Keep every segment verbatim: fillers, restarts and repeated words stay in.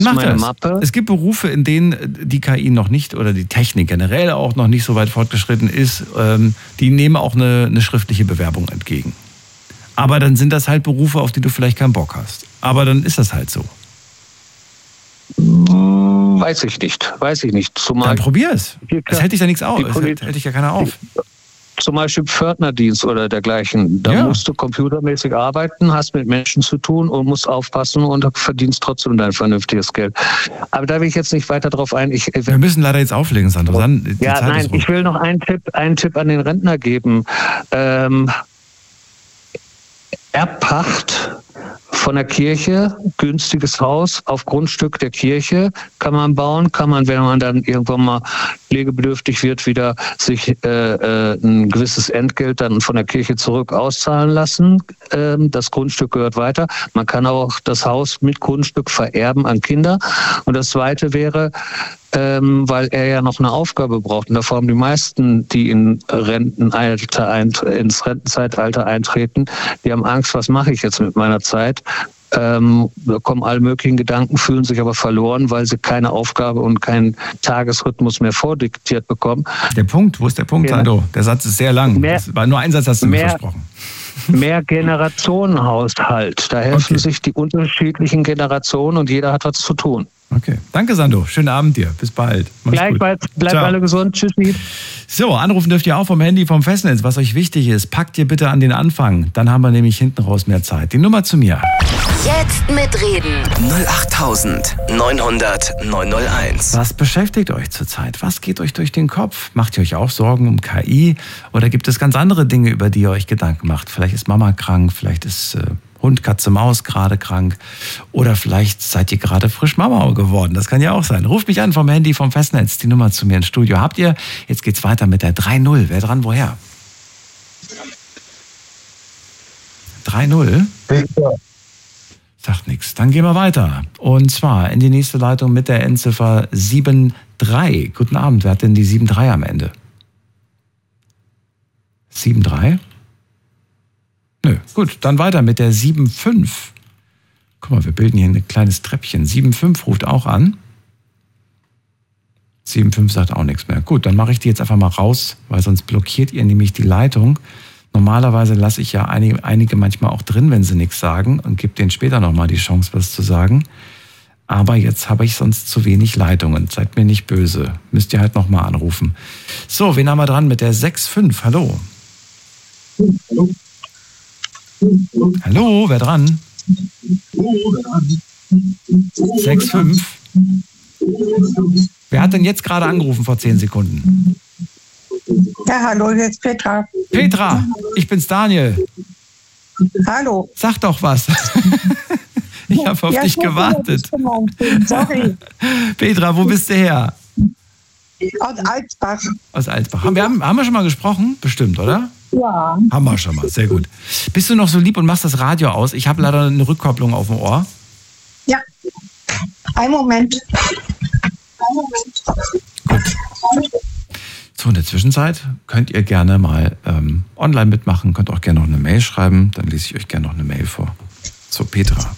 Mach meine das. Mappe. Es gibt Berufe, in denen die K I noch nicht oder die Technik generell auch noch nicht so weit fortgeschritten ist. Ähm, die nehmen auch eine, eine schriftliche Bewerbung entgegen. Aber dann sind das halt Berufe, auf die du vielleicht keinen Bock hast. Aber dann ist das halt so. Weiß ich nicht, weiß ich nicht. Zumal dann probier es. Es hält dich ja nichts auf. Es hält, hält dich ja keiner auf. Zum Beispiel Pförtnerdienst oder dergleichen. Da ja. musst du computermäßig arbeiten, hast mit Menschen zu tun und musst aufpassen und verdienst trotzdem dein vernünftiges Geld. Aber da will ich jetzt nicht weiter drauf ein. Ich, Wir müssen leider jetzt auflegen, Sandro. Dann, ja, Zeit nein, ich will noch einen Tipp, einen Tipp an den Rentner geben. Ähm, Erbpacht von der Kirche, günstiges Haus auf Grundstück der Kirche kann man bauen, kann man, wenn man dann irgendwann mal pflegebedürftig wird, wieder sich äh, äh, ein gewisses Entgelt dann von der Kirche zurück auszahlen lassen. Ähm, das Grundstück gehört weiter. Man kann auch das Haus mit Grundstück vererben an Kinder. Und das Zweite wäre, ähm, weil er ja noch eine Aufgabe braucht. Und davor haben die meisten, die in Rentenalter eint- ins Rentenzeitalter eintreten, die haben Angst, was mache ich jetzt mit meiner Zeit? Ähm, da kommen alle möglichen Gedanken, fühlen sich aber verloren, weil sie keine Aufgabe und keinen Tagesrhythmus mehr vordiktiert bekommen. Der Punkt, wo ist der Punkt, Sandro? Ja. Der Satz ist sehr lang. Mehr, das war nur ein Satz, hast du mir versprochen. Mehr Generationenhaushalt. Da helfen okay. sich die unterschiedlichen Generationen und jeder hat was zu tun. Okay. Danke, Sandro. Schönen Abend dir. Bis bald. Mach's Gleichfalls. gut. Bleibt Ciao. alle gesund. Tschüssi. So, anrufen dürft ihr auch vom Handy, vom Festnetz. Was euch wichtig ist, packt ihr bitte an den Anfang. Dann haben wir nämlich hinten raus mehr Zeit. Die Nummer zu mir. Jetzt mitreden. null acht neun hundert neun null eins. Was beschäftigt euch zurzeit? Was geht euch durch den Kopf? Macht ihr euch auch Sorgen um K I? Oder gibt es ganz andere Dinge, über die ihr euch Gedanken macht? Vielleicht ist Mama krank, vielleicht ist äh, Hund, Katze, Maus gerade krank. Oder vielleicht seid ihr gerade frisch Mama geworden. Das kann ja auch sein. Ruft mich an vom Handy, vom Festnetz. Die Nummer zu mir ins Studio. Habt ihr? Jetzt geht's weiter mit der drei null. Wer dran, woher? drei null? Sagt nichts. Dann gehen wir weiter. Und zwar in die nächste Leitung mit der Endziffer sieben drei. Guten Abend. Wer hat denn die sieben drei am Ende? sieben drei? Nö, gut, dann weiter mit der sieben fünf. Guck mal, wir bilden hier ein kleines Treppchen. sieben fünf ruft auch an. sieben fünf sagt auch nichts mehr. Gut, dann mache ich die jetzt einfach mal raus, weil sonst blockiert ihr nämlich die Leitung. Normalerweise lasse ich ja einige, einige manchmal auch drin, wenn sie nichts sagen und gebe denen später nochmal die Chance, was zu sagen. Aber jetzt habe ich sonst zu wenig Leitungen. Seid mir nicht böse. Müsst ihr halt nochmal anrufen. So, wen haben wir dran mit der sechs fünf? Hallo. Hallo. Hallo, wer dran? sechs fünf. Wer hat denn jetzt gerade angerufen vor zehn Sekunden? Ja, hallo, hier ist Petra. Petra, ich bin's Daniel. Hallo. Sag doch was. Ich habe auf ja, dich gewartet. Sorry. Petra, wo bist du her? Aus Alsbach. Aus Alsbach. Haben wir, haben, haben wir schon mal gesprochen? Bestimmt, oder? Ja. Haben wir schon mal, sehr gut. Bist du noch so lieb und machst das Radio aus? Ich habe leider eine Rückkopplung auf dem Ohr. Ja. Ein Moment. Ein Moment. Gut. So, in der Zwischenzeit könnt ihr gerne mal ähm, online mitmachen, könnt auch gerne noch eine Mail schreiben, dann lese ich euch gerne noch eine Mail vor. So, Petra.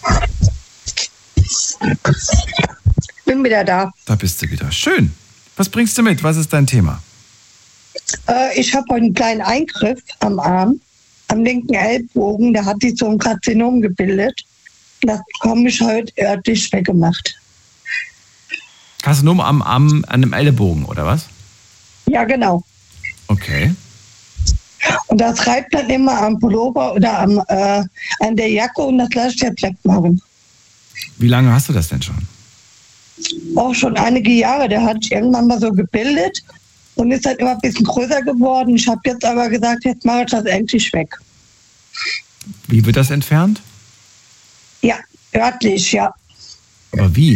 Bin wieder da. Da bist du wieder. Schön. Was bringst du mit? Was ist dein Thema? Äh, ich habe einen kleinen Eingriff am Arm, am linken Ellbogen. Der hat sich so ein Karzinom gebildet. Das bekomme ich heute örtlich weggemacht. Karzinom am, am, an einem Ellbogen, oder was? Ja, genau. Okay. Und das reibt dann immer am Pullover oder am, äh, an der Jacke und das lasse ich jetzt wegmachen. Wie lange hast du das denn schon? Auch schon einige Jahre. Der hat sich irgendwann mal so gebildet und ist halt immer ein bisschen größer geworden. Ich habe jetzt aber gesagt, jetzt mache ich das endlich weg. Wie wird das entfernt? Ja, örtlich, ja. Aber wie?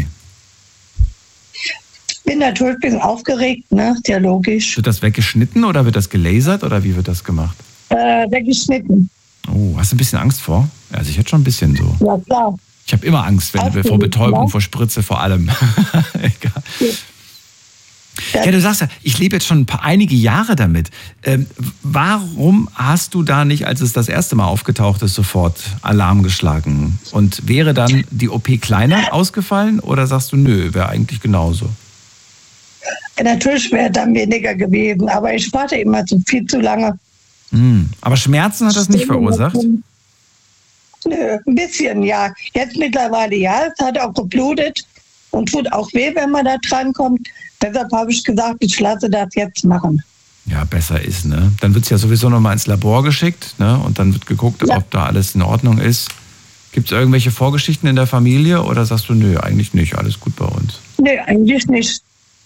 Ich bin natürlich ein bisschen aufgeregt, ne? Ist ja logisch. Wird das weggeschnitten oder wird das gelasert oder wie wird das gemacht? Äh, weggeschnitten. Oh, hast du ein bisschen Angst vor? Also ich hätte schon ein bisschen so. Ja, klar. Ich habe immer Angst, wenn wir vor Betäubung, vor Spritze, vor allem. Egal. Ja. Ja, du sagst ja, ich lebe jetzt schon ein paar, einige Jahre damit. Ähm, warum hast du da nicht, als es das erste Mal aufgetaucht ist, sofort Alarm geschlagen? Und wäre dann die O P kleiner ausgefallen oder sagst du, nö, wäre eigentlich genauso? Natürlich wäre dann weniger gewesen, aber ich warte immer zu viel zu lange. Hm. Aber Schmerzen hat das nicht verursacht? Nö, ein bisschen, ja. Jetzt mittlerweile ja, es hat auch geblutet und tut auch weh, wenn man da dran kommt. Deshalb habe ich gesagt, ich lasse das jetzt machen. Ja, besser ist, ne? Dann wird es ja sowieso nochmal ins Labor geschickt, ne? Und dann wird geguckt, ja. ob da alles in Ordnung ist. Gibt es irgendwelche Vorgeschichten in der Familie oder sagst du, nö, eigentlich nicht, alles gut bei uns? Nö, eigentlich nicht.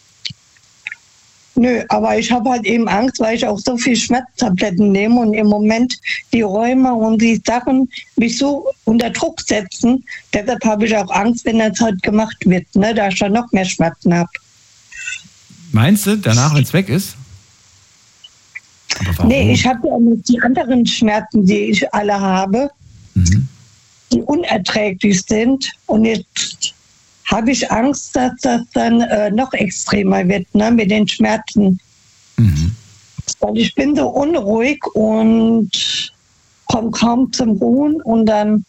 Nö, aber ich habe halt eben Angst, weil ich auch so viel Schmerztabletten nehme und im Moment die Räume und die Sachen mich so unter Druck setzen. Deshalb habe ich auch Angst, wenn das halt gemacht wird, ne, da ich dann noch mehr Schmerzen habe. Meinst du, danach, wenn es weg ist? Aber warum? Nee, ich habe ja nicht die anderen Schmerzen, die ich alle habe, mhm. die unerträglich sind. Und jetzt habe ich Angst, dass das dann äh, noch extremer wird, ne, mit den Schmerzen. Mhm. Weil ich bin so unruhig und komme kaum zum Ruhen und dann...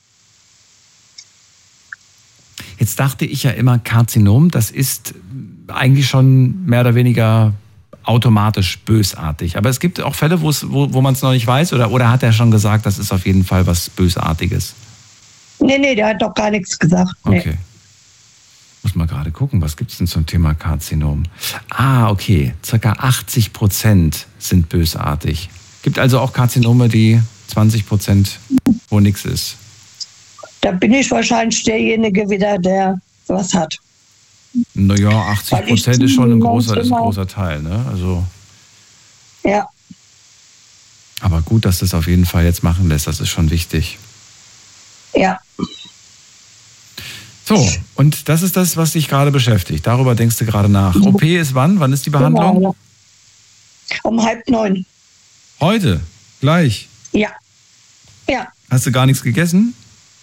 Jetzt dachte ich ja immer, Karzinom, das ist eigentlich schon mehr oder weniger automatisch bösartig. Aber es gibt auch Fälle, wo, wo man es noch nicht weiß, oder, oder hat er schon gesagt, das ist auf jeden Fall was Bösartiges? Nee, nee, der hat doch gar nichts gesagt. Nee. Okay. Muss mal gerade gucken, was gibt es denn zum Thema Karzinom? Ah, okay, circa achtzig Prozent sind bösartig. Gibt also auch Karzinome, die zwanzig Prozent, wo nichts ist. Da bin ich wahrscheinlich derjenige wieder, der was hat. Naja, achtzig Prozent ist schon ein großer, ist ein großer Teil, ne? Also. Ja. Aber gut, dass das auf jeden Fall jetzt machen lässt, das ist schon wichtig. Ja. So, und das ist das, was dich gerade beschäftigt. Darüber denkst du gerade nach. O P ist wann? Wann ist die Behandlung? Genau, ja. Um halb neun. Heute? Gleich? Ja. Ja. Hast du gar nichts gegessen?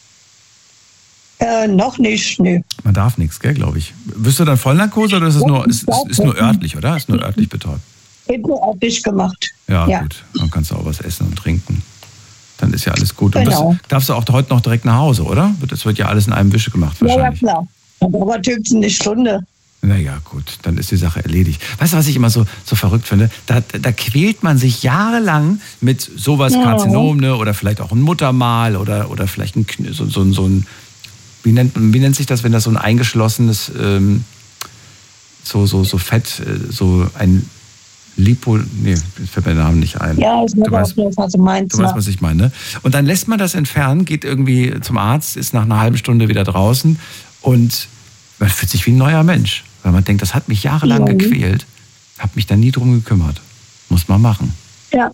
Äh, noch nicht, nö. Man darf nichts, gell, glaube ich. Wirst du dann Vollnarkose oder ist es nur, ist, ist, ist nur örtlich, oder? Ist nur örtlich betäubt? Ist nur örtlich gemacht. Ja, ja, gut. Dann kannst du auch was essen und trinken. Dann ist ja alles gut. Genau. Und das darfst du auch heute noch direkt nach Hause, oder? Das wird ja alles in einem Wische gemacht wahrscheinlich. Ja, ja, klar. Aber höchstens eine Stunde. Naja, gut, dann ist die Sache erledigt. Weißt du, was ich immer so, so verrückt finde? Da, da quält man sich jahrelang mit sowas, ja. Karzinom, ne? Oder vielleicht auch ein Muttermal oder, oder vielleicht ein, so, so, so ein, wie nennt, wie nennt sich das, wenn das so ein eingeschlossenes, ähm, so, so, so Fett, äh, so ein Lipo, nee, fällt mir der Name nicht ein. Ja, ich weiß, was du meinst. Du weißt, was ich meine. Und dann lässt man das entfernen, geht irgendwie zum Arzt, ist nach einer halben Stunde wieder draußen und man fühlt sich wie ein neuer Mensch. Weil man denkt, das hat mich jahrelang ja. gequält, habe mich da nie drum gekümmert. Muss man machen. Ja.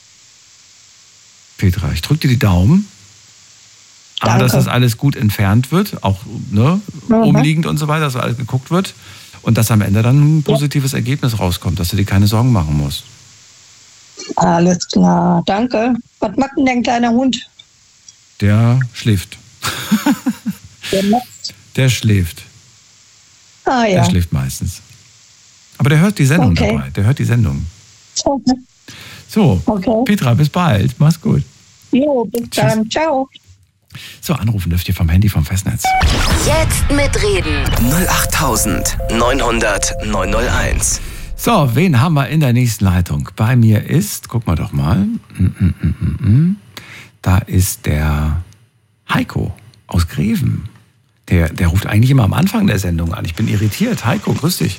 Petra, ich drücke dir die Daumen. Danke. A, dass das alles gut entfernt wird, auch ne, mhm. umliegend und so weiter, dass alles geguckt wird. Und dass am Ende dann ein positives ja. Ergebnis rauskommt, dass du dir keine Sorgen machen musst. Alles klar, danke. Was macht denn dein kleiner Hund? Der schläft. Der macht? Der schläft. Ah ja. Der schläft meistens. Aber der hört die Sendung okay. dabei. Der hört die Sendung. Okay. So, okay. Petra, bis bald. Mach's gut. Jo, bis Tschüss. Dann. Ciao. So, anrufen dürft ihr vom Handy vom Festnetz. Jetzt mitreden. null acht neun null null neun null eins. So, wen haben wir in der nächsten Leitung? Bei mir ist, guck mal doch mal, mm, mm, mm, mm, da ist der Heiko aus Greven. Der, der ruft eigentlich immer am Anfang der Sendung an. Ich bin irritiert. Heiko, grüß dich.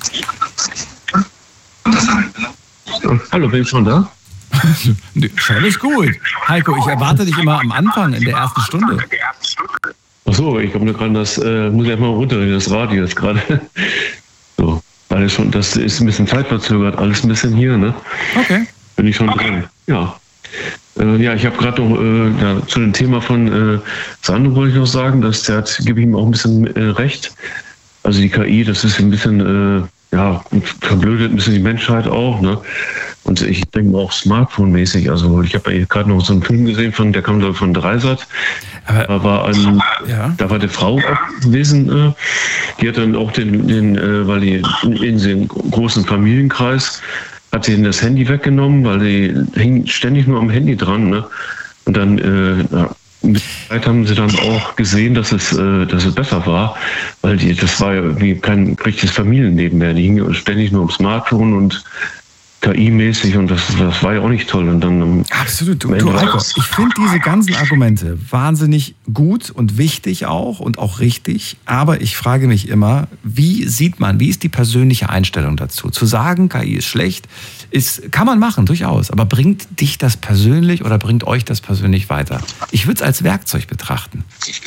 Hallo, bin ich schon da? Schon ist gut. Heiko, ich erwarte dich immer am Anfang, in der ersten Stunde. Ach so, ich komme nur gerade das, äh, muss ich erstmal runterreden, das Radio ist gerade. So, alles schon, das ist ein bisschen zeitverzögert, alles ein bisschen hier, ne? Okay. Bin ich schon okay. drin. Ja. Äh, ja, ich habe gerade noch äh, ja, zu dem Thema von äh, Sandro wollte ich noch sagen, dass der hat, gebe ich ihm auch ein bisschen äh, recht. Also die K I, das ist ein bisschen, äh, ja, verblödet ein bisschen die Menschheit auch, ne? Und ich denke auch Smartphone-mäßig. Also ich habe gerade noch so einen Film gesehen, von der kam von Dreisat. Da war, ein, ja. da war eine Frau gewesen, äh, die hat dann auch den, den äh, weil die in diesem großen Familienkreis, hat sie das Handy weggenommen, weil die hing ständig nur am Handy dran. Ne? Und dann äh, ja, mit der Zeit haben sie dann auch gesehen, dass es, äh, dass es besser war, weil die, das war ja irgendwie kein richtiges Familienleben mehr. Die hingen ständig nur am Smartphone und K I-mäßig und das, das war ja auch nicht toll. Und dann Absolut. Du, du Heiko, ich finde diese ganzen Argumente wahnsinnig gut und wichtig auch und auch richtig. Aber ich frage mich immer, wie sieht man, wie ist die persönliche Einstellung dazu? Zu sagen, K I ist schlecht, ist, kann man machen, durchaus. Aber bringt dich das persönlich oder bringt euch das persönlich weiter? Ich würde es als Werkzeug betrachten.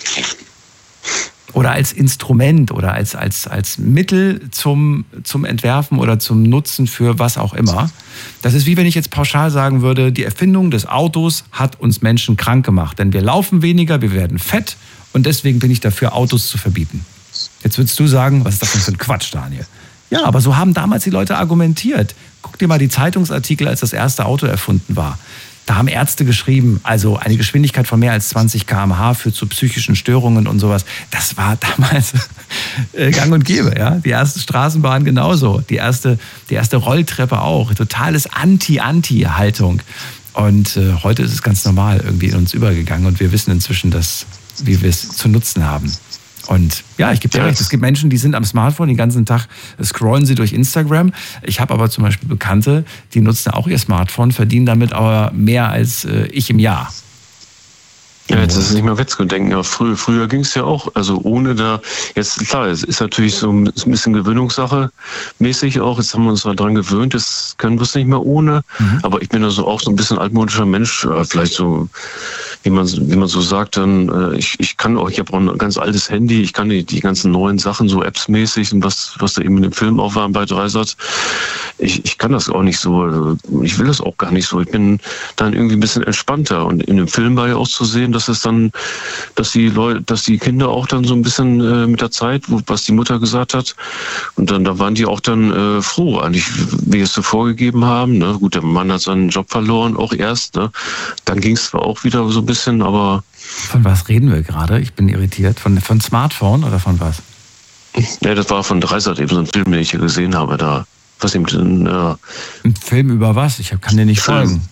Oder als Instrument oder als, als, als Mittel zum, zum Entwerfen oder zum Nutzen für was auch immer. Das ist wie wenn ich jetzt pauschal sagen würde, die Erfindung des Autos hat uns Menschen krank gemacht. Denn wir laufen weniger, wir werden fett und deswegen bin ich dafür, Autos zu verbieten. Jetzt würdest du sagen, was ist das denn für ein Quatsch, Daniel? Ja, aber so haben damals die Leute argumentiert. Guck dir mal die Zeitungsartikel, als das erste Auto erfunden war. Da haben Ärzte geschrieben, also eine Geschwindigkeit von mehr als zwanzig Kilometer pro Stunde führt zu psychischen Störungen und sowas. Das war damals gang und gäbe. Ja? Die erste Straßenbahn genauso, die erste, die erste Rolltreppe auch. Totales Anti-Anti-Haltung. Und äh, heute ist es ganz normal irgendwie in uns übergegangen und wir wissen inzwischen, dass, wie wir es zu nutzen haben. Und ja, ich gebe dir recht, es gibt Menschen, die sind am Smartphone den ganzen Tag, scrollen sie durch Instagram. Ich habe aber zum Beispiel Bekannte, die nutzen auch ihr Smartphone, verdienen damit aber mehr als äh, ich im Jahr. Ja, jetzt ist es nicht mehr wegzudenken. Ja, früher, früher ging es ja auch, also ohne da, jetzt klar, es ist natürlich so ein bisschen Gewöhnungssache mäßig auch, jetzt haben wir uns daran gewöhnt, das können wir es nicht mehr ohne, mhm. aber ich bin also auch so ein bisschen altmodischer Mensch, vielleicht so, wie man, wie man so sagt, dann, ich, ich kann auch, ich habe auch ein ganz altes Handy, ich kann die, die ganzen neuen Sachen, so Apps-mäßig und was, was da eben in dem Film auch war bei Dreisat, ich, ich kann das auch nicht so, ich will das auch gar nicht so, ich bin dann irgendwie ein bisschen entspannter und in dem Film war ja auch zu sehen, dass es dann, dass die Leute, dass die Kinder auch dann so ein bisschen äh, mit der Zeit, wo, was die Mutter gesagt hat, und dann da waren die auch dann äh, froh, eigentlich, wie wir es so vorgegeben haben. Ne? Gut, der Mann hat seinen Job verloren, auch erst. Ne? Dann ging es zwar auch wieder so ein bisschen, aber. Von was reden wir gerade? Ich bin irritiert. Von, von Smartphone oder von was? Ja, das war von Dreisat, eben so ein Film, den ich hier gesehen habe. Da, was eben, äh, ein Film über was? Ich kann dir nicht Film. folgen.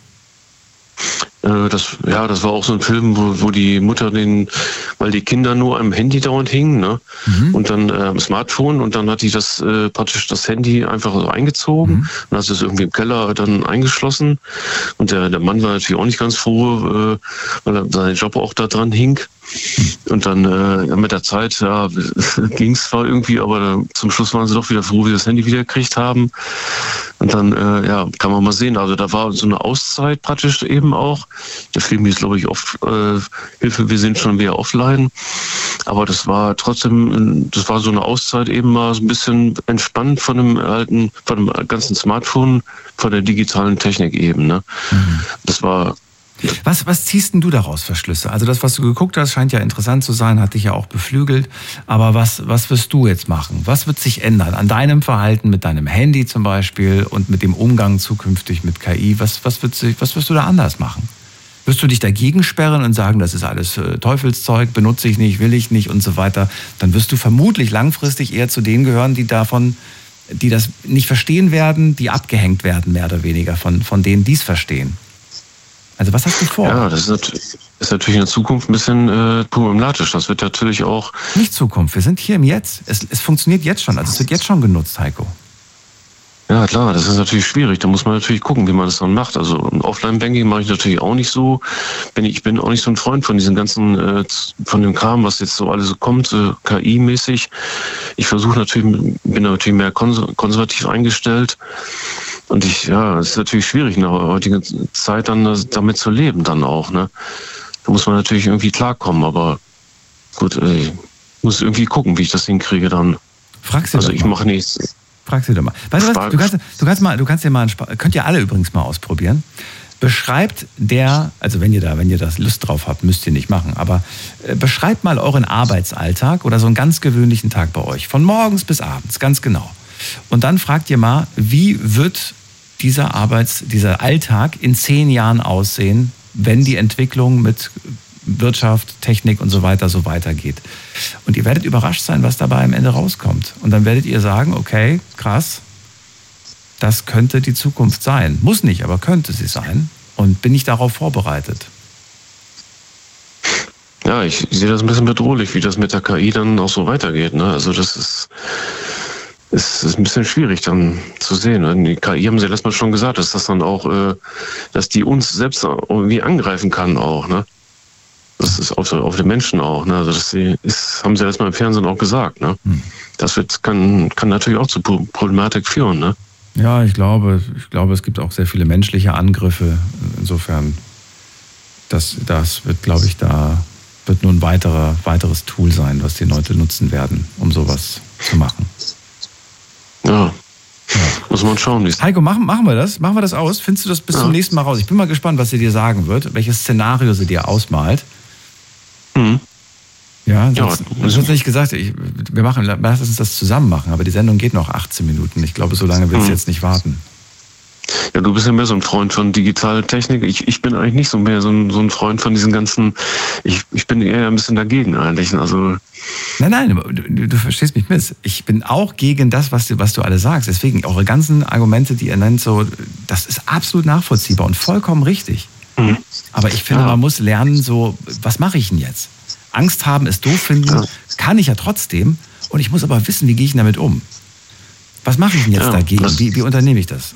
Das, ja, das war auch so ein Film, wo, wo die Mutter den, weil die Kinder nur am Handy dauernd hingen, ne? Mhm. Und dann äh, am Smartphone und dann hat die das äh, praktisch das Handy einfach so eingezogen mhm. und hat es irgendwie im Keller dann eingeschlossen. Und der, der Mann war natürlich auch nicht ganz froh, äh, weil er sein Job auch da dran hing. Und dann äh, mit der Zeit ja, ging es zwar irgendwie, aber da, zum Schluss waren sie doch wieder froh, wie sie das Handy wieder gekriegt haben. Und dann äh, ja, kann man mal sehen. Also da war so eine Auszeit praktisch eben auch. Der Film hieß, glaube ich, oft äh, Hilfe, wir sind schon wieder offline. Aber das war trotzdem, das war so eine Auszeit eben mal so ein bisschen entspannt von dem alten, von dem ganzen Smartphone, von der digitalen Technik eben. Ne? Mhm. Das war. Was, was ziehst denn du daraus für Schlüsse? Also das, was du geguckt hast, scheint ja interessant zu sein, hat dich ja auch beflügelt. Aber was, was wirst du jetzt machen? Was wird sich ändern an deinem Verhalten mit deinem Handy zum Beispiel und mit dem Umgang zukünftig mit K I? Was, was, wird sich, was wirst du da anders machen? Wirst du dich dagegen sperren und sagen, das ist alles äh, Teufelszeug, benutze ich nicht, will ich nicht und so weiter? Dann wirst du vermutlich langfristig eher zu denen gehören, die davon, die das nicht verstehen werden, die abgehängt werden, mehr oder weniger, von, von denen, die es verstehen. Also was hast du vor? Ja, das ist natürlich, ist natürlich in der Zukunft ein bisschen äh, problematisch. Das wird natürlich auch... Nicht Zukunft, wir sind hier im Jetzt. Es, es funktioniert jetzt schon, also es wird jetzt schon genutzt, Heiko. Ja, klar, das ist natürlich schwierig. Da muss man natürlich gucken, wie man das dann macht. Also Offline-Banking mache ich natürlich auch nicht so. Bin ich bin auch nicht so ein Freund von diesem ganzen, äh, von dem Kram, was jetzt so alles so kommt, äh, K I-mäßig. Ich versuche natürlich, bin natürlich mehr kons- konservativ eingestellt. Und ich, ja, es ist natürlich schwierig in der heutigen Zeit dann damit zu leben dann auch, ne? Da muss man natürlich irgendwie klarkommen, aber gut, ich muss irgendwie gucken, wie ich das hinkriege dann. Frag sie also doch ich mal. mache nichts. Frag sie doch mal. Weißt du was? Du kannst, du kannst mal, du kannst ja mal, könnt ihr alle übrigens mal ausprobieren. Beschreibt der, also wenn ihr da, wenn ihr das Lust drauf habt, müsst ihr nicht machen, aber äh, beschreibt mal euren Arbeitsalltag oder so einen ganz gewöhnlichen Tag bei euch. Von morgens bis abends, ganz genau. Und dann fragt ihr mal, wie wird dieser Arbeits-, dieser Alltag in zehn Jahren aussehen, wenn die Entwicklung mit Wirtschaft, Technik und so weiter so weitergeht. Und ihr werdet überrascht sein, was dabei am Ende rauskommt. Und dann werdet ihr sagen, okay, krass, das könnte die Zukunft sein. Muss nicht, aber könnte sie sein. Und bin ich darauf vorbereitet? Ja, ich sehe das ein bisschen bedrohlich, wie das mit der K I dann auch so weitergeht. Ne? Also das ist, ist, ist ein bisschen schwierig dann zu sehen. Die K I haben sie letztes Mal schon gesagt, dass das dann auch, äh, dass die uns selbst irgendwie angreifen kann auch. Ne? Das ist auf, auf den Menschen auch. Ne? Also das ist, haben sie letztes Mal im Fernsehen auch gesagt. Ne? Hm. Das wird, kann, kann natürlich auch zu Problematik führen. Ne? Ja, ich glaube, ich glaube, es gibt auch sehr viele menschliche Angriffe. Insofern, das, das wird, glaube ich, da wird nur ein weiterer, weiteres Tool sein, was die Leute nutzen werden, um sowas zu machen. Ja, ja. Muss man schauen. Heiko, machen, machen wir das? Machen wir das aus? Findest du das bis ja. zum nächsten Mal raus? Ich bin mal gespannt, was sie dir sagen wird, welches Szenario sie dir ausmalt. Mhm. Ja, sonst, ja, sonst nicht gesagt, ich, wir machen, lass uns das zusammen machen, aber die Sendung geht noch achtzehn Minuten. Ich glaube, so lange willst du mhm. jetzt nicht warten. Ja, du bist ja mehr so ein Freund von Digitaltechnik. Ich, ich bin eigentlich nicht so mehr so ein, so ein Freund von diesen ganzen, ich, ich bin eher ein bisschen dagegen eigentlich. Also nein, nein, du, du verstehst mich miss. Ich bin auch gegen das, was du, was du alle sagst. Deswegen, eure ganzen Argumente, die ihr nennt, so, das ist absolut nachvollziehbar und vollkommen richtig. Mhm. Aber ich finde, ja. man muss lernen, so, was mache ich denn jetzt? Angst haben, es doof finden, ja. kann ich ja trotzdem. Und ich muss aber wissen, wie gehe ich damit um? Was mache ich denn jetzt ja, dagegen? Wie, wie unternehme ich das?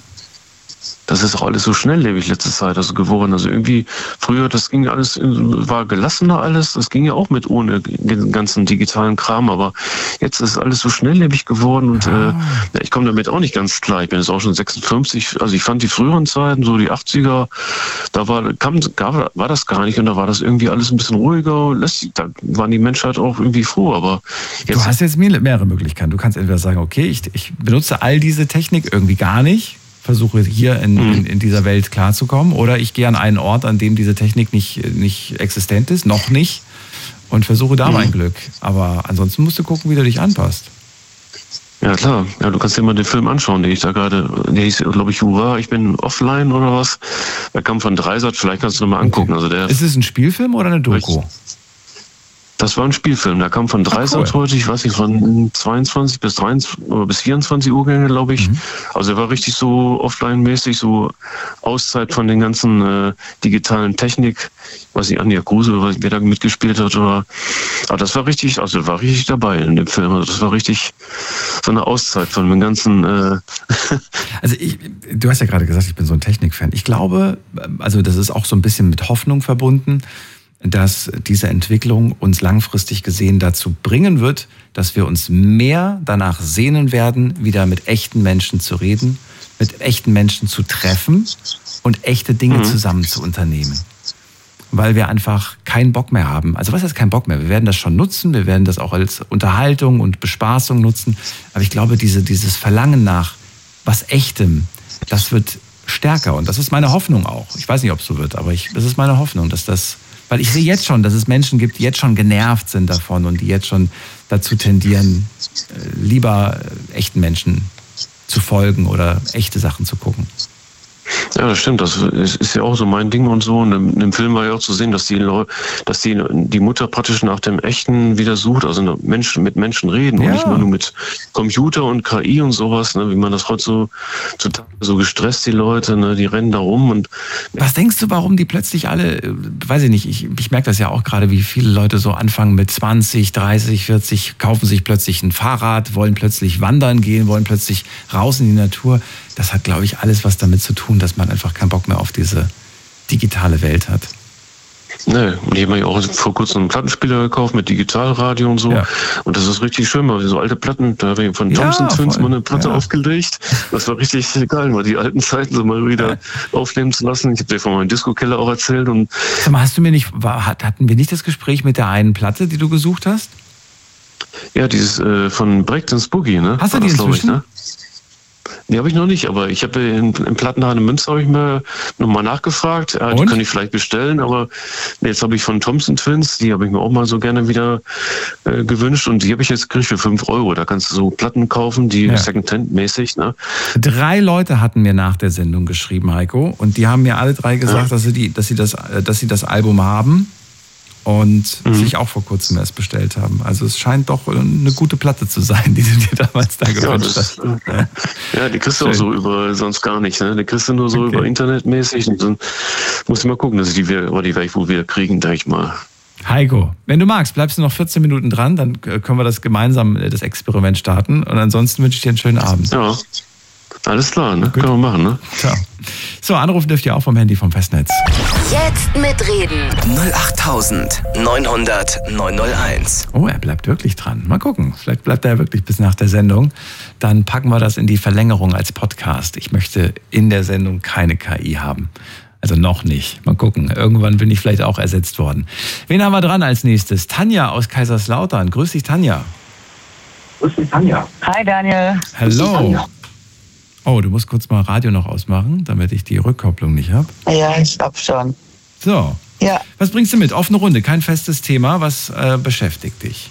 Das ist auch alles so schnelllebig letzte Zeit also geworden. Also irgendwie früher, das ging alles, war gelassener alles. Das ging ja auch mit ohne den ganzen digitalen Kram. Aber jetzt ist alles so schnelllebig geworden und ah. äh, ich komme damit auch nicht ganz klar. Ich bin jetzt auch schon sechsundfünfzig. Also ich fand die früheren Zeiten, so die achtziger, da war, kam, gar, war das gar nicht und da war das irgendwie alles ein bisschen ruhiger. Da waren die Menschheit auch irgendwie froh. Aber jetzt, du hast jetzt mehrere Möglichkeiten. Du kannst entweder sagen, okay, ich, ich benutze all diese Technik irgendwie gar nicht. Versuche hier in, in, in dieser Welt klarzukommen. Oder ich gehe an einen Ort, an dem diese Technik nicht, nicht existent ist, noch nicht, und versuche da mhm. mein Glück. Aber ansonsten musst du gucken, wie du dich anpasst. Ja, klar. Ja, du kannst dir mal den Film anschauen, den ich da gerade, der hieß, glaube ich, Hurra, ich bin offline oder was. Der kam von Dreisat, vielleicht kannst du noch mal angucken. Okay. Also der, ist es ein Spielfilm oder eine Doku? Das war ein Spielfilm, der kam von Dreisat cool. heute, ich weiß nicht, von zweiundzwanzig bis dreiundzwanzig oder bis vierundzwanzig Uhr, glaube ich. Mhm. Also er war richtig so offline-mäßig, so Auszeit von den ganzen äh, digitalen Technik. Ich weiß nicht, Anja Kruse, wer da mitgespielt hat. Oder, aber das war richtig, also war richtig dabei in dem Film. Also das war richtig so eine Auszeit von den ganzen... Äh also ich, du hast ja gerade gesagt, ich bin so ein Technikfan. Ich glaube, also das ist auch so ein bisschen mit Hoffnung verbunden, dass diese Entwicklung uns langfristig gesehen dazu bringen wird, dass wir uns mehr danach sehnen werden, wieder mit echten Menschen zu reden, mit echten Menschen zu treffen und echte Dinge mhm. zusammen zu unternehmen. Weil wir einfach keinen Bock mehr haben. Also was heißt kein Bock mehr? Wir werden das schon nutzen, wir werden das auch als Unterhaltung und Bespaßung nutzen. Aber ich glaube, diese, dieses Verlangen nach was Echtem, das wird stärker. Und das ist meine Hoffnung auch. Ich weiß nicht, ob es so wird, aber ich, das ist meine Hoffnung, dass das... Weil ich sehe jetzt schon, dass es Menschen gibt, die jetzt schon genervt sind davon und die jetzt schon dazu tendieren, lieber echten Menschen zu folgen oder echte Sachen zu gucken. Ja, das stimmt. Das ist ja auch so mein Ding und so. Und im, im Film war ja auch zu sehen, dass die Leute, dass die, die Mutter praktisch nach dem Echten wieder sucht, also Menschen, mit Menschen reden ja. und nicht nur mit Computer und K I und sowas, ne, wie man das heute so, so gestresst, die Leute, ne, die rennen da rum und. Was denkst du, warum die plötzlich alle, weiß ich nicht, ich, ich merke das ja auch gerade, wie viele Leute so anfangen mit zwanzig, dreißig, vierzig, kaufen sich plötzlich ein Fahrrad, wollen plötzlich wandern gehen, wollen plötzlich raus in die Natur. Das hat, glaube ich, alles was damit zu tun, dass man einfach keinen Bock mehr auf diese digitale Welt hat. Nee, und ich habe mir auch vor kurzem einen Plattenspieler gekauft mit Digitalradio und so. Ja. Und das ist richtig schön, weil so alte Platten, da habe ich von Thompson ja, Twins mal eine Platte ja. aufgelegt. Das war richtig geil, mal die alten Zeiten so mal wieder ja. aufnehmen zu lassen. Ich habe dir von meinem Disco-Keller auch erzählt. Und Sag mal, hast du mir nicht, war, hatten wir nicht das Gespräch mit der einen Platte, die du gesucht hast? Ja, dieses äh, von Breakdance Boogie, ne? Hast du die inzwischen? Ich, ne? Die habe ich noch nicht, aber ich habe in, in Plattenhardt in Münster habe ich mir nochmal nachgefragt. Ja, die kann ich vielleicht bestellen, aber jetzt habe ich von Thompson Twins, die habe ich mir auch mal so gerne wieder äh, gewünscht und die habe ich jetzt gekriegt für fünf Euro. Da kannst du so Platten kaufen, die ja. Secondhand-mäßig. Ne? Drei Leute hatten mir nach der Sendung geschrieben, Heiko, und die haben mir alle drei gesagt, ja. dass sie die, dass sie das, dass sie das Album haben. Und mhm. sich auch vor kurzem erst bestellt haben. Also es scheint doch eine gute Platte zu sein, die du dir damals da gewünscht hast. Ja, ja, die kriegst du auch so über sonst gar nicht. Ne? Die kriegst du nur so okay. über internetmäßig. Und dann musst du mal gucken, dass ich die, aber die werde ich wohl wieder kriegen, denke ich mal. Heiko, wenn du magst, bleibst du noch vierzehn Minuten dran, dann können wir das gemeinsam, das Experiment starten. Und ansonsten wünsche ich dir einen schönen Abend. Ja, alles klar, ne? Können wir machen, ne? Ciao. So, anrufen dürft ihr auch vom Handy vom Festnetz. Jetzt mitreden. null acht neunhundert neunhunderteins. Oh, er bleibt wirklich dran. Mal gucken. Vielleicht bleibt er wirklich bis nach der Sendung. Dann packen wir das in die Verlängerung als Podcast. Ich möchte in der Sendung keine K I haben. Also noch nicht. Mal gucken. Irgendwann bin ich vielleicht auch ersetzt worden. Wen haben wir dran als nächstes? Tanja aus Kaiserslautern. Grüß dich, Tanja. Grüß dich, Tanja. Hi, Daniel. Hallo. Oh, du musst kurz mal Radio noch ausmachen, damit ich die Rückkopplung nicht habe. Ja, ich hab schon. So. Ja. Was bringst du mit? Offene Runde, kein festes Thema. Was äh, beschäftigt dich?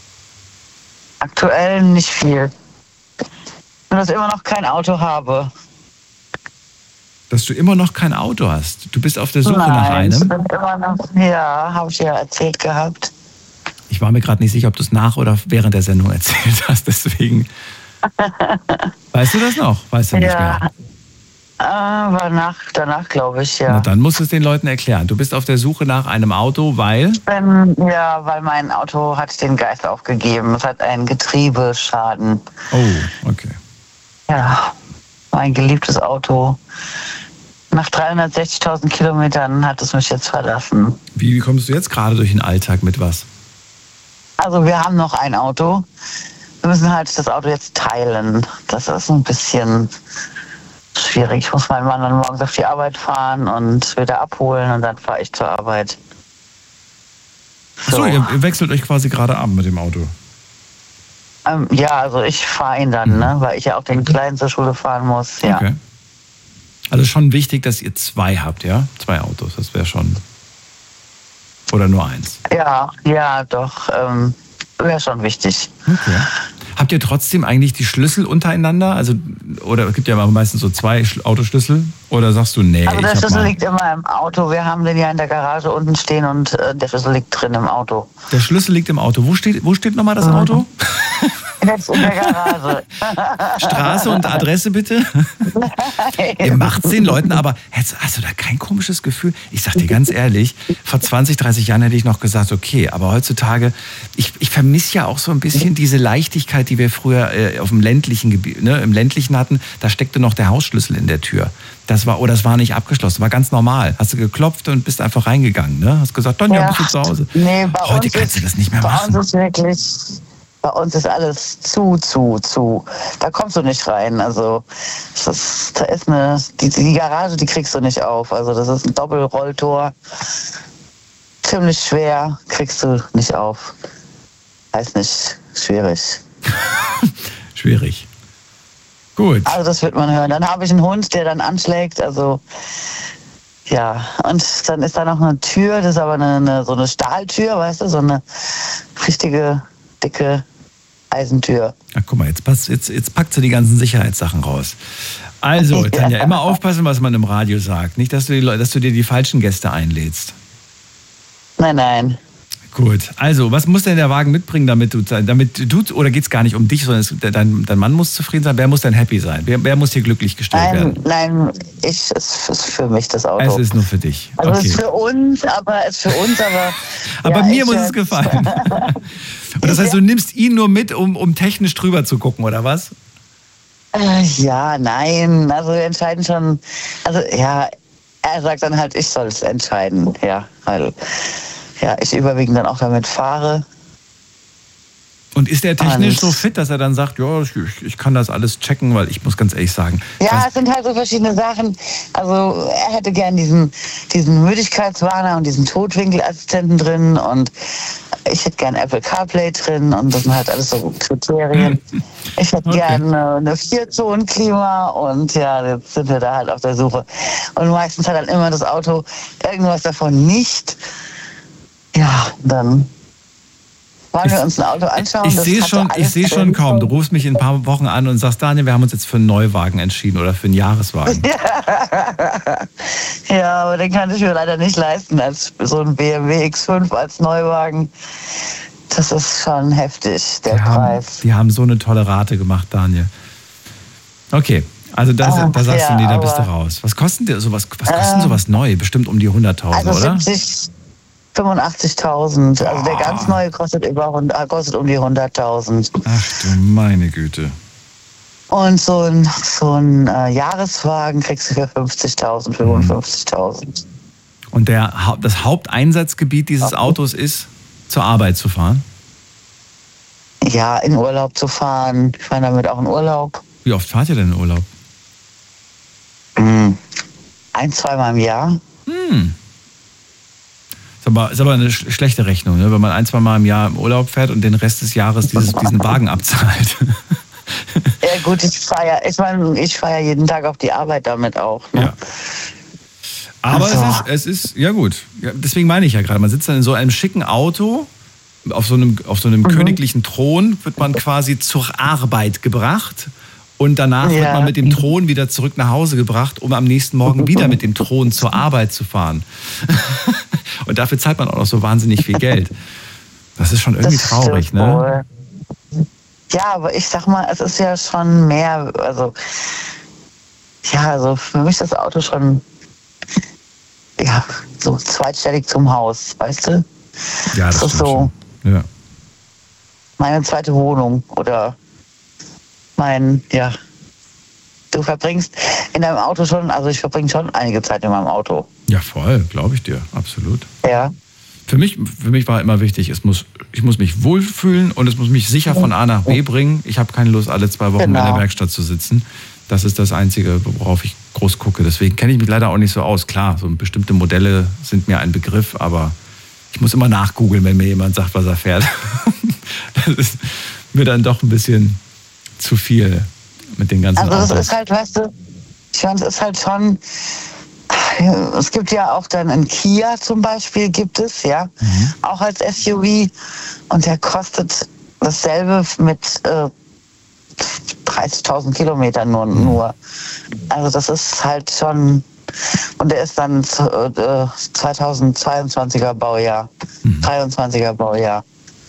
Aktuell nicht viel. Nur, dass ich immer noch kein Auto habe. Dass du immer noch kein Auto hast? Du bist auf der Suche Nein, nach einem? Ich bin immer noch, ja, habe ich ja erzählt gehabt. Ich war mir gerade nicht sicher, ob du es nach oder während der Sendung erzählt hast, deswegen... Weißt du das noch? Weißt du nicht ja. mehr? Aber nach, danach glaube ich, ja. Na, dann musst du es den Leuten erklären. Du bist auf der Suche nach einem Auto, weil? Ich bin, ja, weil mein Auto hat den Geist aufgegeben. Es hat einen Getriebeschaden. Oh, okay. Ja, mein geliebtes Auto. Nach dreihundertsechzigtausend Kilometern hat es mich jetzt verlassen. Wie, wie kommst du jetzt gerade durch den Alltag mit was? Also wir haben noch ein Auto. Wir müssen halt das Auto jetzt teilen. Das ist ein bisschen schwierig. Ich muss meinen Mann dann morgens auf die Arbeit fahren und wieder abholen und dann fahre ich zur Arbeit. So. Achso, ihr, ihr wechselt euch quasi gerade ab mit dem Auto? Ähm, ja, also ich fahre ihn dann, mhm. ne, weil ich ja auch den Kleinen zur Schule fahren muss. Ja. Okay. Also schon wichtig, dass ihr zwei habt, ja? Zwei Autos, das wäre schon... Oder nur eins? Ja, ja, doch. Ähm, wäre schon wichtig. Okay. Habt ihr trotzdem eigentlich die Schlüssel untereinander? Also, oder es gibt ja meistens so zwei Autoschlüssel. Oder sagst du, nee, also der ich Schlüssel mal... liegt immer im Auto. Wir haben den ja in der Garage unten stehen und äh, der Schlüssel liegt drin im Auto. Der Schlüssel liegt im Auto. Wo steht, wo steht nochmal das mhm. Auto? Jetzt in der Garage. Straße und Adresse bitte? Nein. Ihr macht's den Leuten, aber hast du da kein komisches Gefühl? Ich sag dir ganz ehrlich, vor zwanzig, dreißig Jahren hätte ich noch gesagt, okay, aber heutzutage, ich, ich vermisse ja auch so ein bisschen diese Leichtigkeit, die wir früher äh, auf dem ländlichen Gebiet, ne, im ländlichen hatten. Da steckte noch der Hausschlüssel in der Tür. Das war, oder das war nicht abgeschlossen, war ganz normal. Hast du geklopft und bist einfach reingegangen, ne? Hast gesagt, Donja, ja. bist du zu Hause? Nee, bei Heute uns kannst ist, du das nicht mehr bei machen. Bei uns ist wirklich... Bei uns ist alles zu, zu, zu. Da kommst du nicht rein. Also das, da ist eine, die, die Garage, die kriegst du nicht auf. Also das ist ein Doppelrolltor. Ziemlich schwer, kriegst du nicht auf. Weiß nicht, schwierig. Schwierig. Gut. Also das wird man hören. Dann habe ich einen Hund, der dann anschlägt. Also ja, und dann ist da noch eine Tür. Das ist aber eine, eine so eine Stahltür, weißt du, so eine richtige dicke Eisentür. Ach, guck mal, jetzt, passt, jetzt, jetzt packt sie die ganzen Sicherheitssachen raus. Also, Tanja, ja. immer aufpassen, was man im Radio sagt. Nicht, dass du, die, dass du dir die falschen Gäste einlädst. Nein, nein. Gut, also, was muss denn der Wagen mitbringen, damit du, damit du oder geht es gar nicht um dich, sondern es, dein, dein Mann muss zufrieden sein? Wer muss denn happy sein? Wer, wer muss hier glücklich gestellt nein, werden? Nein, ich, es ist für mich das Auto. Es ist nur für dich. Also okay. es ist für uns, aber es ist für uns, aber... aber ja, mir muss es gefallen. Und das heißt, du nimmst ihn nur mit, um, um technisch drüber zu gucken, oder was? Äh, ja, nein, also wir entscheiden schon, also ja, er sagt dann halt, ich soll es entscheiden, ja, weil ja, ich überwiegend dann auch damit fahre. Und ist er technisch Und so fit, dass er dann sagt, ja, ich, ich kann das alles checken, weil ich muss ganz ehrlich sagen. Ja, was, es sind halt so verschiedene Sachen. Also er hätte gern diesen, diesen Müdigkeitswarner und diesen Totwinkelassistenten drin und ich hätte gern Apple CarPlay drin und das sind halt alles so Kriterien. Ich hätte okay. gerne eine Vierzonen-Klima und ja, jetzt sind wir da halt auf der Suche. Und meistens hat dann immer das Auto irgendwas davon nicht. Ja, dann wollen wir uns ein Auto anschauen. Ich sehe schon, ich sehe schon kaum. Du rufst mich in ein paar Wochen an und sagst, Daniel, wir haben uns jetzt für einen Neuwagen entschieden oder für einen Jahreswagen. Ja, aber den kann ich mir leider nicht leisten als so ein B M W X fünf als Neuwagen. Das ist schon heftig, der die Preis. Haben, die haben so eine tolle Rate gemacht, Daniel. Okay, also das, ah, da sagst ja, du, nee, da bist du raus. Was kostet dir sowas? Was kostet äh, sowas neu? Bestimmt um die hunderttausend, also oder? siebzig fünfundachtzigtausend. Also der ganz neue kostet über kostet um die hunderttausend. Ach du meine Güte. Und so ein, so ein äh, Jahreswagen kriegst du für fünfzigtausend, fünfundfünfzigtausend. Und der, das Haupteinsatzgebiet dieses Autos ist, zur Arbeit zu fahren? Ja, in Urlaub zu fahren. Ich fahre damit auch in Urlaub. Wie oft fahrt ihr denn in Urlaub? Hm. Ein, zweimal im Jahr. Hm. Ist aber, ist aber eine schlechte Rechnung, ne? Wenn man ein, zwei Mal im Jahr im Urlaub fährt und den Rest des Jahres dieses, diesen Wagen abzahlt. Ja gut, ich fahre ja, ich meine, ich fahre ja jeden Tag auf die Arbeit damit auch. Ne? Ja. Aber also. es, ist, es ist, ja gut, ja, deswegen meine ich ja gerade, man sitzt dann in so einem schicken Auto, auf so einem, auf so einem mhm. königlichen Thron, wird man quasi zur Arbeit gebracht. Und danach ja. wird man mit dem Thron wieder zurück nach Hause gebracht, um am nächsten Morgen wieder mit dem Thron zur Arbeit zu fahren. Und dafür zahlt man auch noch so wahnsinnig viel Geld. Das ist schon irgendwie das traurig, ne? Wohl. Ja, aber ich sag mal, es ist ja schon mehr, also ja, also für mich ist das Auto schon ja, so zweitstellig zum Haus, weißt du? Ja, das, das ist so schon. Ja. Meine zweite Wohnung oder mein, ja, du verbringst in deinem Auto schon, also ich verbringe schon einige Zeit in meinem Auto. Ja, voll, glaube ich dir, absolut. Ja. Für mich, für mich war immer wichtig, es muss, ich muss mich wohlfühlen und es muss mich sicher von A nach B bringen. Ich habe keine Lust, alle zwei Wochen genau. in der Werkstatt zu sitzen. Das ist das Einzige, worauf ich groß gucke. Deswegen kenne ich mich leider auch nicht so aus. Klar, so bestimmte Modelle sind mir ein Begriff, aber ich muss immer nachgoogeln, wenn mir jemand sagt, was er fährt. Das ist mir dann doch ein bisschen zu viel mit den ganzen Also das Autos. ist halt, weißt du, ich meine, es ist halt schon, es gibt ja auch dann einen Kia zum Beispiel, gibt es, ja, mhm. auch als S U V und der kostet dasselbe mit äh, dreißigtausend Kilometern nur, mhm. nur. Also das ist halt schon, und der ist dann äh, zweitausendzweiundzwanziger Baujahr, mhm. dreiundzwanziger Baujahr.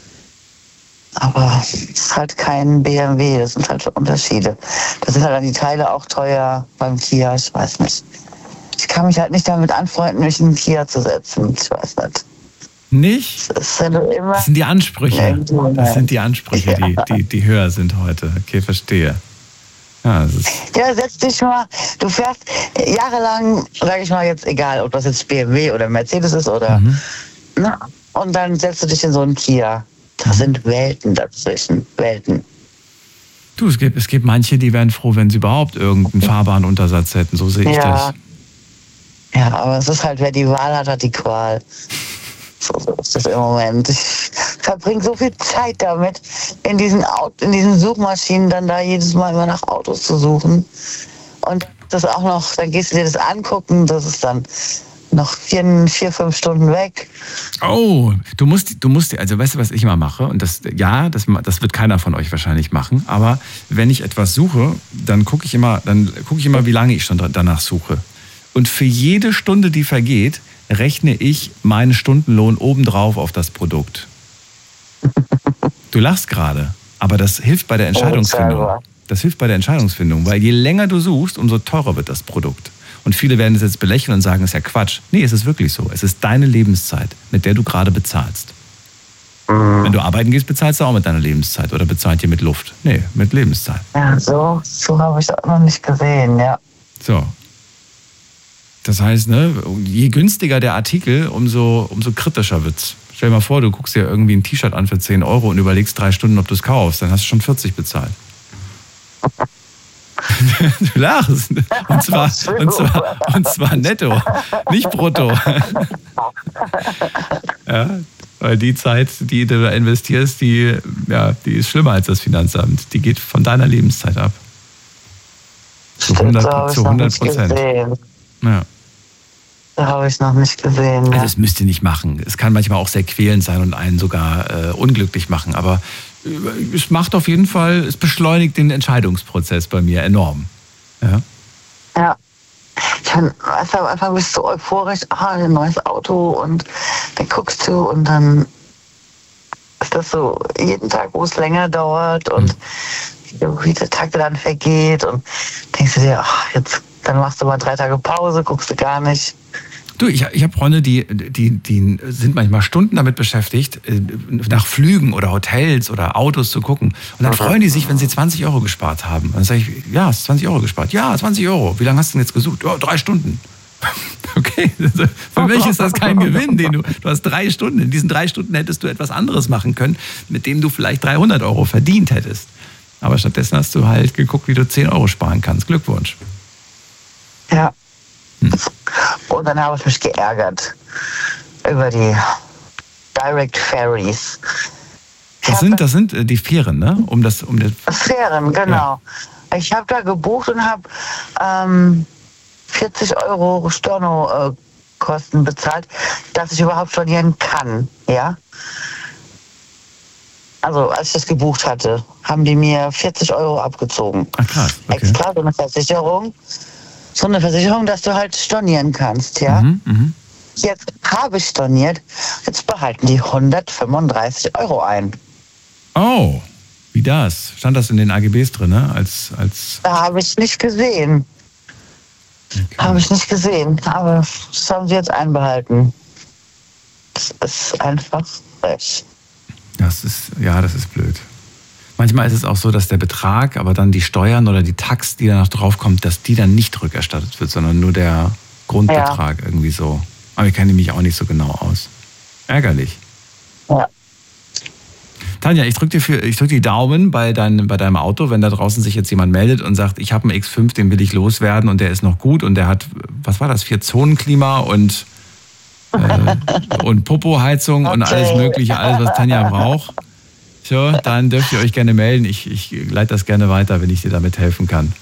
Aber es ist halt kein B M W, das sind halt Unterschiede. Da sind halt dann die Teile auch teuer beim Kia, ich weiß nicht. Ich kann mich halt nicht damit anfreunden, mich in den Kia zu setzen, ich weiß nicht. Nicht? Das sind, immer das sind die Ansprüche. Das sind die Ansprüche, ja. die, die, die höher sind heute. Okay, verstehe. Ja, das ist ja, setz dich mal, du fährst jahrelang, sage ich mal jetzt, egal, ob das jetzt B M W oder Mercedes ist oder, mhm. ne? Und dann setzt du dich in so einen Kia. Da sind Welten dazwischen, Welten. Du, es gibt, es gibt manche, die wären froh, wenn sie überhaupt irgendeinen Fahrbahnuntersatz hätten. So sehe ich ja. das. Ja, aber es ist halt, wer die Wahl hat, hat die Qual. So ist das im Moment. Ich verbringe so viel Zeit damit, in diesen, Auto, in diesen Suchmaschinen dann da jedes Mal immer nach Autos zu suchen. Und das auch noch, dann gehst du dir das angucken, das ist dann noch vier, vier, fünf Stunden weg. Oh, du musst, du musst, also weißt du, was ich immer mache? Und das, ja, das, das wird keiner von euch wahrscheinlich machen. Aber wenn ich etwas suche, dann gucke ich immer, dann gucke ich immer, wie lange ich schon danach suche. Und für jede Stunde, die vergeht, rechne ich meinen Stundenlohn obendrauf auf das Produkt. Du lachst gerade, aber das hilft bei der Entscheidungsfindung. Das hilft bei der Entscheidungsfindung, weil je länger du suchst, umso teurer wird das Produkt. Und viele werden es jetzt belächeln und sagen, es ist ja Quatsch. Nee, es ist wirklich so. Es ist deine Lebenszeit, mit der du gerade bezahlst. Mhm. Wenn du arbeiten gehst, bezahlst du auch mit deiner Lebenszeit. Oder bezahlt ihr mit Luft? Nee, mit Lebenszeit. Ja, so, so habe ich das noch nicht gesehen, ja. So. Das heißt, ne, je günstiger der Artikel, umso, umso kritischer wird's. Stell dir mal vor, du guckst dir irgendwie ein T-Shirt an für zehn Euro und überlegst drei Stunden, ob du es kaufst. Dann hast du schon vierzig bezahlt. Du lachst. Und zwar, und, zwar, und zwar netto, nicht brutto. Ja, Weil die Zeit, die du da investierst, die, ja, die ist schlimmer als das Finanzamt. Die geht von deiner Lebenszeit ab. Zu hundert Prozent. Ja. Da habe ich noch nicht gesehen. Also das müsst ihr nicht machen. Es kann manchmal auch sehr quälend sein und einen sogar äh, unglücklich machen. Aber äh, es macht auf jeden Fall, es beschleunigt den Entscheidungsprozess bei mir enorm. Ja. Ja. Ich bin, weißt du, am Anfang bist du so euphorisch, ah, ein neues Auto und dann guckst du und dann ist das so jeden Tag, wo es länger dauert und mhm. wie der Tag dann vergeht und denkst du dir, ach, jetzt, dann machst du mal drei Tage Pause, guckst du gar nicht. Du, ich, ich habe Freunde, die, die, die sind manchmal Stunden damit beschäftigt, nach Flügen oder Hotels oder Autos zu gucken. Und dann freuen die sich, wenn sie zwanzig Euro gespart haben. Und dann sage ich, ja, hast du zwanzig Euro gespart? Ja, zwanzig Euro. Wie lange hast du denn jetzt gesucht? Ja, drei Stunden. Okay, für mich ist das kein Gewinn. Den du, du hast drei Stunden. In diesen drei Stunden hättest du etwas anderes machen können, mit dem du vielleicht dreihundert Euro verdient hättest. Aber stattdessen hast du halt geguckt, wie du zehn Euro sparen kannst. Glückwunsch. Ja. Und dann habe ich mich geärgert über die Direct Ferries. Das sind, das sind die Fähren, ne? Um das, um das Fähren, genau. Ja. Ich habe da gebucht und habe ähm, vierzig Euro Stornokosten bezahlt, dass ich überhaupt stornieren kann, ja. Also als ich das gebucht hatte, haben die mir vierzig Euro abgezogen. Ach krass, okay. Extra so eine Versicherung. So eine Versicherung, dass du halt stornieren kannst, ja. Mhm, mh. Jetzt habe ich storniert, jetzt behalten die hundertfünfunddreißig Euro ein. Oh, wie das? Stand das in den A G Bs drin, ne? Als, als da habe ich nicht gesehen. Okay. Habe ich nicht gesehen, aber das haben sie jetzt einbehalten. Das ist einfach frech. Das ist, ja, das ist blöd. Manchmal ist es auch so, dass der Betrag, aber dann die Steuern oder die Tax, die danach draufkommt, dass die dann nicht rückerstattet wird, sondern nur der Grundbetrag ja. irgendwie so. Aber ich kenne mich auch nicht so genau aus. Ärgerlich. Ja. Tanja, ich drücke dir für, ich drück die Daumen bei, dein, bei deinem Auto, wenn da draußen sich jetzt jemand meldet und sagt, ich habe einen X fünf, den will ich loswerden und der ist noch gut und der hat, was war das, Vier-Zonen-Klima und, äh, und Popo-Heizung okay. und alles mögliche, alles, was Tanja braucht. So, dann dürft ihr euch gerne melden. Ich, ich leite das gerne weiter, wenn ich dir damit helfen kann.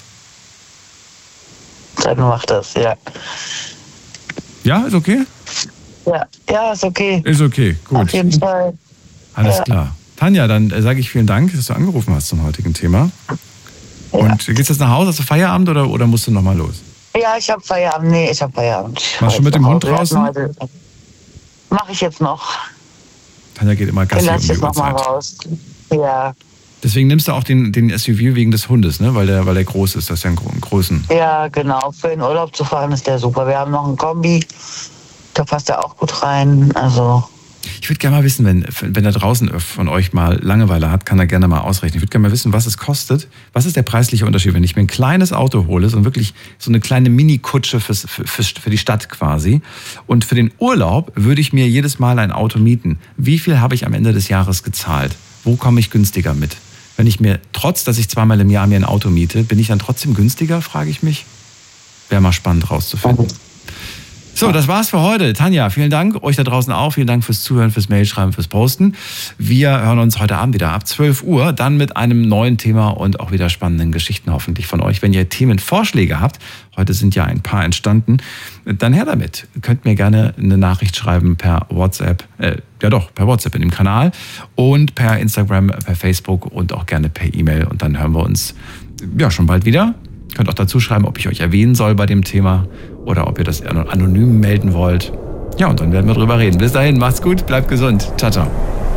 Dann mach das, ja. Ja, ist okay? Ja, ja, ist okay. Ist okay, gut. Auf jeden Fall. Alles ja. klar. Tanja, dann sage ich vielen Dank, dass du angerufen hast zum heutigen Thema. Ja. Und gehst du jetzt nach Hause? Hast du Feierabend oder, oder musst du nochmal los? Ja, ich habe Feierabend. Nee, ich habe Feierabend. Machst du mit dem Hund draußen? Mach ich jetzt noch. Tanja geht immer Gassi um die jetzt noch mal raus. Ja. Deswegen nimmst du auch den, den S U V wegen des Hundes, ne? Weil der, weil der groß ist. Das ist ja einen großen. Ja, genau. Für den Urlaub zu fahren ist der super. Wir haben noch einen Kombi. Da passt er auch gut rein. Also. Ich würde gerne mal wissen, wenn, wenn da draußen von euch mal Langeweile hat, kann er gerne mal ausrechnen. Ich würde gerne mal wissen, was es kostet. Was ist der preisliche Unterschied, wenn ich mir ein kleines Auto hole, so wirklich so eine kleine Mini-Kutsche fürs, für, für die Stadt quasi. Und für den Urlaub würde ich mir jedes Mal ein Auto mieten. Wie viel habe ich am Ende des Jahres gezahlt? Wo komme ich günstiger mit? Wenn ich mir, trotz dass ich zweimal im Jahr mir ein Auto miete, bin ich dann trotzdem günstiger, frage ich mich. Wäre mal spannend rauszufinden. So, das war's für heute. Tanja, vielen Dank. Euch da draußen auch. Vielen Dank fürs Zuhören, fürs Mailschreiben, fürs Posten. Wir hören uns heute Abend wieder ab zwölf Uhr, dann mit einem neuen Thema und auch wieder spannenden Geschichten hoffentlich von euch. Wenn ihr Themenvorschläge habt, heute sind ja ein paar entstanden, dann her damit. Ihr könnt mir gerne eine Nachricht schreiben per WhatsApp, äh, ja doch, per WhatsApp in dem Kanal und per Instagram, per Facebook und auch gerne per E-Mail. Und dann hören wir uns ja schon bald wieder. Ihr könnt auch dazu schreiben, ob ich euch erwähnen soll bei dem Thema oder ob ihr das anonym melden wollt. Ja, und dann werden wir drüber reden. Bis dahin, macht's gut, bleibt gesund. Ciao, ciao.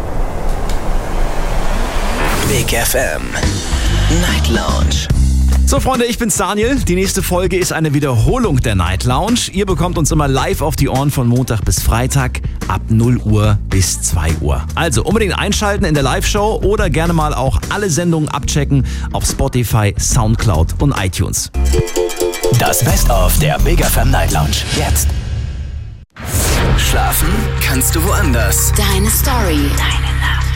Big F M Night Lounge. So Freunde, ich bin's Daniel. Die nächste Folge ist eine Wiederholung der Night Lounge. Ihr bekommt uns immer live auf die Ohren von Montag bis Freitag ab null Uhr bis zwei Uhr. Also unbedingt einschalten in der Live-Show oder gerne mal auch alle Sendungen abchecken auf Spotify, Soundcloud und iTunes. Das Best-of der Big F M Night Lounge. Jetzt. Schlafen kannst du woanders. Deine Story. Deine